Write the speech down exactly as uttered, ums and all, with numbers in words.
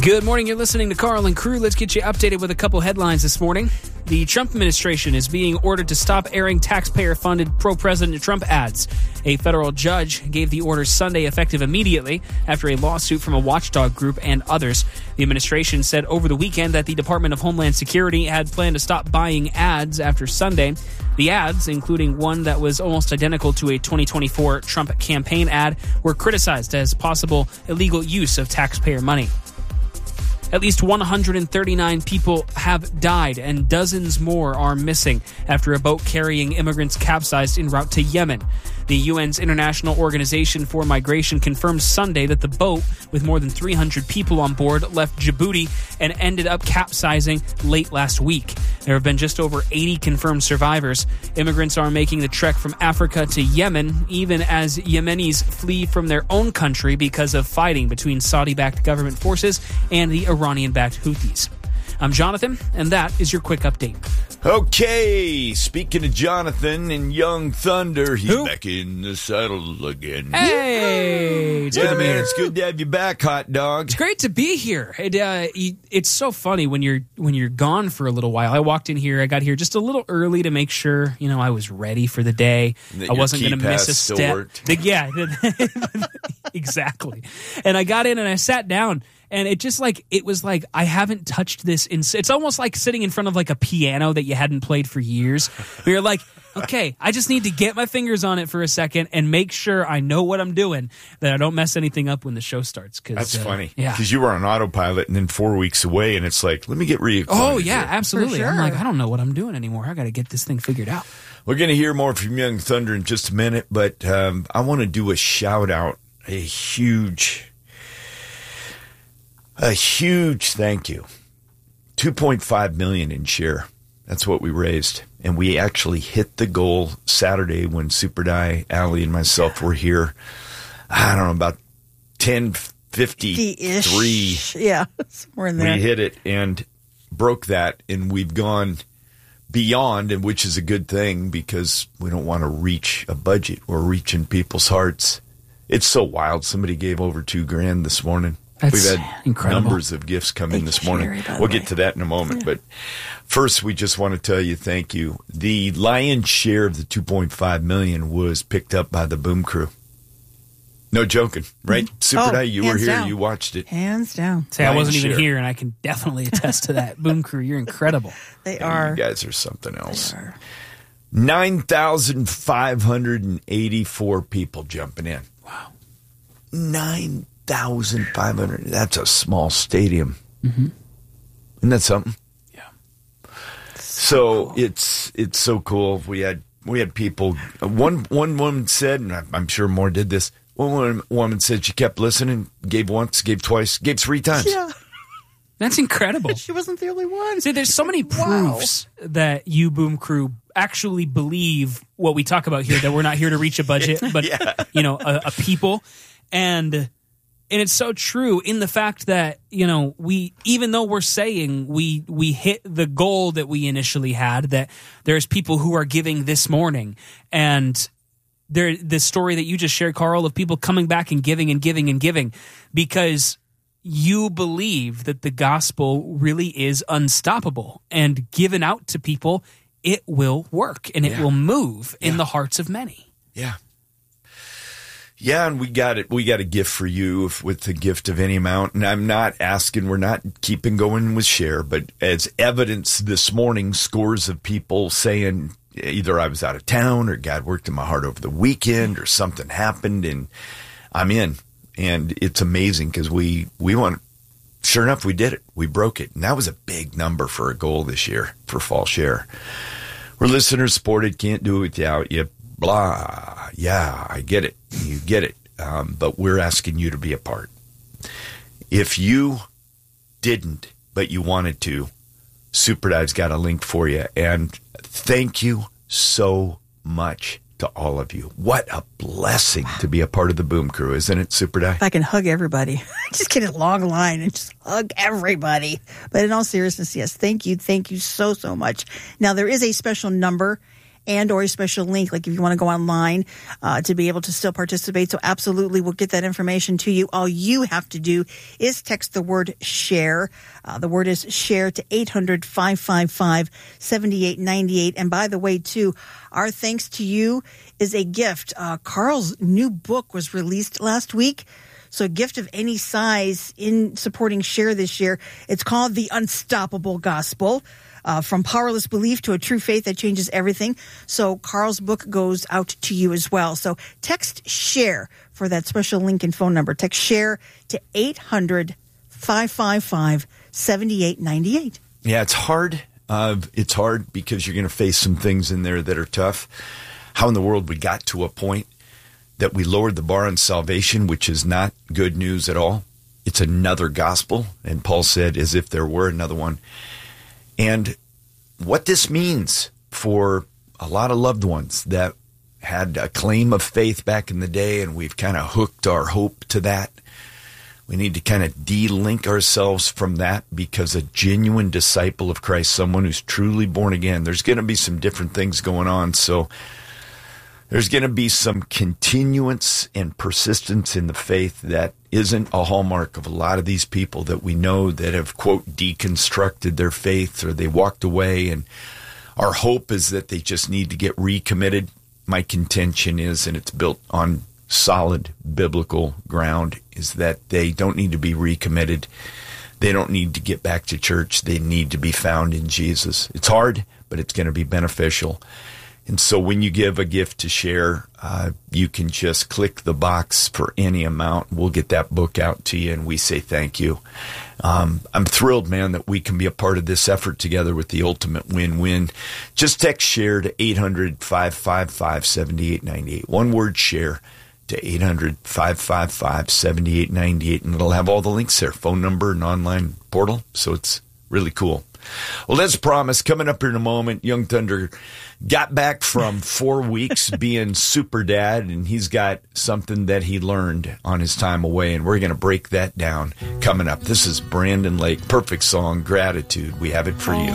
Good morning. You're listening to Carl and Crew. Let's get you updated with a couple headlines this morning. The Trump administration is being ordered to stop airing taxpayer-funded pro-President Trump ads. A federal judge gave the order Sunday, effective immediately after a lawsuit from a watchdog group and others. The administration said over the weekend that the Department of Homeland Security had planned to stop buying ads after Sunday. The ads, including one that was almost identical to a twenty twenty-four Trump campaign ad, were criticized as possible illegal use of taxpayer money. At least one hundred thirty-nine people have died and dozens more are missing after a boat carrying immigrants capsized en route to Yemen. The U N's International Organization for Migration confirmed Sunday that the boat, with more than three hundred people on board, left Djibouti and ended up capsizing late last week. There have been just over eighty confirmed survivors. Immigrants are making the trek from Africa to Yemen, even as Yemenis flee from their own country because of fighting between Saudi-backed government forces and the Iranian-backed Houthis. I'm Jonathan, and that is your quick update. Okay, speaking of Jonathan and Young Thunder, he's Who? back in the saddle again. Hey! It's good Yeah, to be man, here. it's good to have you back, hot dog. It's great to be here. It, uh, you- it's so funny when you're when you're gone for a little while. I walked in here. I got here just a little early to make sure, you know, I was ready for the day. That I your wasn't key going to miss a pass still step. worked. The- yeah, exactly. And I got in and I sat down. And it just like, it was like, I haven't touched this in, it's almost like sitting in front of like a piano that you hadn't played for years. Where you're like, okay, I just need to get my fingers on it for a second and make sure I know what I'm doing, that I don't mess anything up when the show starts. Cause, That's uh, funny. Yeah. Because you were on autopilot and then four weeks away, and it's like, let me get reacquainted. Oh, yeah, here. absolutely. For I'm sure. like, I don't know what I'm doing anymore. I got to get this thing figured out. We're going to hear more from Young Thunder in just a minute, but um, I want to do a shout out, a huge, a huge thank you. two point five million dollars in share. That's what we raised. And we actually hit the goal Saturday when Super Die, Allie, and myself were here. I don't know, about ten fifty-three. ish. Yeah, somewhere in there. We hit it and broke that, and we've gone beyond, and which is a good thing because we don't want to reach a budget or reach in people's hearts. It's so wild. Somebody gave over two grand this morning. That's We've had incredible. numbers of gifts come in Thank this you, morning. Sherry, by the We'll way. get to that in a moment. But first, we just want to tell you thank you. The lion's share of the two point five million dollars was picked up by the Boom Crew. No joking, right? Super Oh, Die, you were hands here. down. You watched it. Hands down. Say, I Lion's wasn't even share. here, and I can definitely attest to that. Boom Crew, you're incredible. They Yeah, are. You guys are something else. They are. nine thousand five hundred eighty-four people jumping in. Wow. nine thousand five hundred. That's a small stadium. Mm-hmm. Isn't that something? Yeah. So it's it's so cool. We had we had people. One one woman said, and I'm I'm sure more did this. One woman, woman said she kept listening, gave once, gave twice, gave three times. Yeah, That's incredible. she wasn't the only one. See, there's so many Wow. proofs that you, Boom Crew, actually believe what we talk about here, that we're not here to reach a budget, but, you know, a, a people. And and it's so true in the fact that, you know, we, even though we're saying we we hit the goal that we initially had, that there's people who are giving this morning, and there the story that you just shared, Carl, of people coming back and giving and giving and giving because you believe that the gospel really is unstoppable, and given out to people, it will work and it Yeah. will move in Yeah. the hearts of many. Yeah. Yeah, and we got it. We got a gift for you if, with the gift of any amount. And I'm not asking, we're not keeping going with share, but as evidence this morning, scores of people saying either I was out of town or God worked in my heart over the weekend or something happened and I'm in. And it's amazing because we, we want, sure enough, we did it. We broke it. And that was a big number for a goal this year for fall share. We're listener supported, can't do it without you. Blah. Yeah, I get it. You get it. Um, but we're asking you to be a part. If you didn't, but you wanted to, SuperDive's got a link for you. And thank you so much to all of you. What a blessing to be a part of the Boom Crew, isn't it, SuperDive? If I can hug everybody, just get a long line and just hug everybody. But in all seriousness, yes, thank you. Thank you so, so much. Now, there is a special number, and or a special link, like if you want to go online uh, to be able to still participate. So absolutely, we'll get that information to you. All you have to do is text the word SHARE. Uh, the word is SHARE to eight hundred, five five five, seven eight nine eight. And by the way, too, our thanks to you is a gift. Uh, Carl's new book was released last week. So a gift of any size in supporting SHARE this year. It's called The Unstoppable Gospel. Uh, from powerless belief to a true faith that changes everything. So Carl's book goes out to you as well. So text SHARE for that special link and phone number. Text SHARE to eight hundred, five five five, seven eight nine eight. Yeah, it's hard. Uh, it's hard because you're going to face some things in there that are tough. How in the world we got to a point that we lowered the bar on salvation, which is not good news at all. It's another gospel. And Paul said, as if there were another one. And what this means for a lot of loved ones that had a claim of faith back in the day, and we've kind of hooked our hope to that. We need to kind of de-link ourselves from that, because a genuine disciple of Christ, someone who's truly born again, there's going to be some different things going on. So there's going to be some continuance and persistence in the faith that isn't a hallmark of a lot of these people that we know that have, quote, deconstructed their faith, or they walked away. And our hope is that they just need to get recommitted. My contention is, and it's built on solid biblical ground, is that they don't need to be recommitted. They don't need to get back to church. They need to be found in Jesus. It's hard, but it's going to be beneficial. And so when you give a gift to SHARE, uh, you can just click the box for any amount. We'll get that book out to you, and we say thank you. Um, I'm thrilled, man, that we can be a part of this effort together with the ultimate win-win. Just text SHARE to eight hundred, five five five, seven eight nine eight. One word, SHARE, to eight hundred, five five five, seven eight nine eight, and it'll have all the links there, phone number and online portal. So it's really cool. Well, as promised, coming up here in a moment, Young Thunder got back from four weeks being super dad, and he's got something that he learned on his time away, and we're going to break that down coming up. This is Brandon Lake, perfect song, Gratitude. We have it for you.